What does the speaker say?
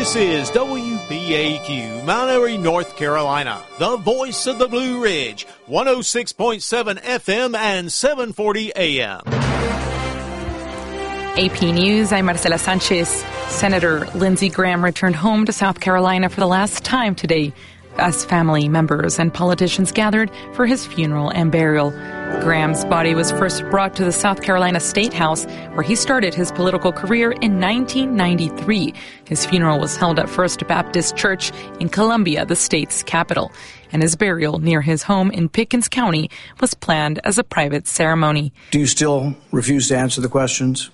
This is WBAQ, Mount Airy, North Carolina, the voice of the Blue Ridge, 106.7 FM and 740 AM. AP News, I'm Marcela Sanchez. Senator Lindsey Graham returned home to South Carolina for the last time today as family members and politicians gathered for his funeral and burial. Graham's body was first brought to the South Carolina State House, where he started his political career in 1993. His funeral was held at First Baptist Church in Columbia, the state's capital, and his burial near his home in Pickens County was planned as a private ceremony. Do you still refuse to answer the questions?